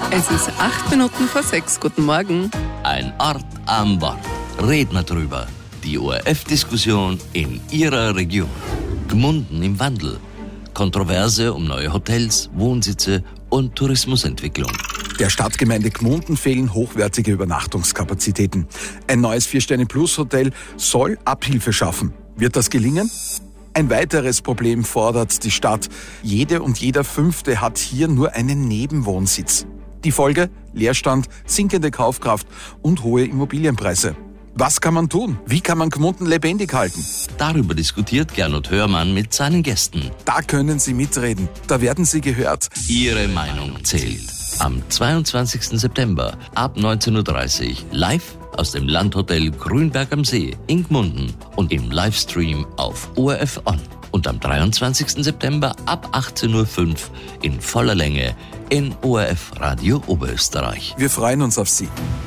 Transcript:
Es ist 6:08. Guten Morgen. Ein Ort am Wort. Reden wir drüber. Die ORF-Diskussion in Ihrer Region. Gmunden im Wandel. Kontroverse um neue Hotels, Wohnsitze und Tourismusentwicklung. Der Stadtgemeinde Gmunden fehlen hochwertige Übernachtungskapazitäten. Ein neues 4-Sterne-Plus-Hotel soll Abhilfe schaffen. Wird das gelingen? Ein weiteres Problem fordert die Stadt. Jede und jeder Fünfte hat hier nur einen Nebenwohnsitz. Die Folge? Leerstand, sinkende Kaufkraft und hohe Immobilienpreise. Was kann man tun? Wie kann man Gmunden lebendig halten? Darüber diskutiert Gernot Hörmann mit seinen Gästen. Da können Sie mitreden. Da werden Sie gehört. Ihre Meinung zählt. Am 22. September ab 19:30 Uhr live aus dem Landhotel Grünberg am See in Gmunden und im Livestream auf ORF On. Und am 23. September ab 18:05 Uhr in voller Länge in ORF Radio Oberösterreich. Wir freuen uns auf Sie.